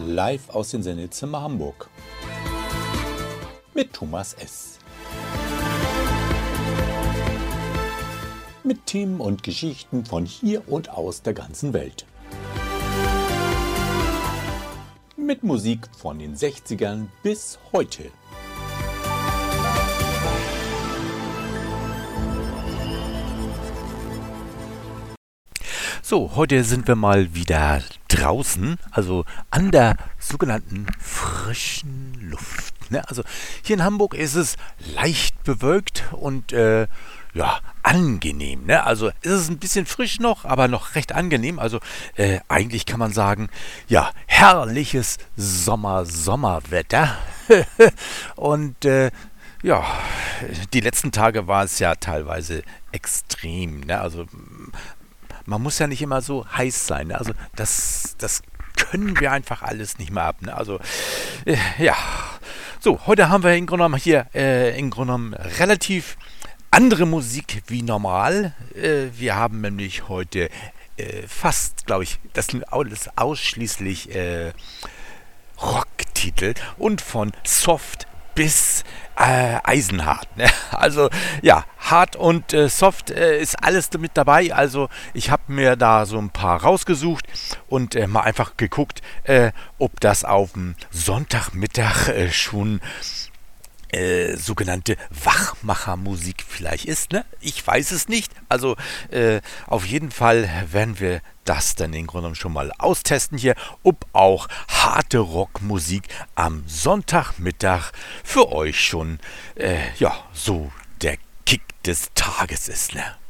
live aus dem Sendezimmer Hamburg mit Thomas S. Mit Themen und Geschichten von hier und aus der ganzen Welt. Mit Musik von den 60ern bis heute. So, heute sind wir mal wieder draußen, also an der sogenannten frischen Luft. Ne? Also hier in Hamburg ist es leicht bewölkt und angenehm. Ne? Also ist es ein bisschen frisch noch, aber noch recht angenehm. Also eigentlich kann man sagen, ja, herrliches Sommerwetter. Und die letzten Tage war es ja teilweise extrem. Ne? Also man muss ja nicht immer so heiß sein. Ne? Also das können wir einfach alles nicht mehr ab. Ne? Also So, heute haben wir im Grunde genommen hier relativ andere Musik wie normal. Wir haben nämlich heute fast, glaube ich, das sind alles ausschließlich Rocktitel und von Soft bis eisenhart. Ne? Also ja, hart und soft ist alles mit dabei. Also ich habe mir da so ein paar rausgesucht und mal einfach geguckt, ob das auf dem Sonntagmittag schon sogenannte Wachmachermusik vielleicht ist. Ne? Ich weiß es nicht. Also auf jeden Fall werden wir das dann im Grunde schon mal austesten hier, ob auch harte Rockmusik am Sonntagmittag für euch schon so der Kick des Tages ist. Ne?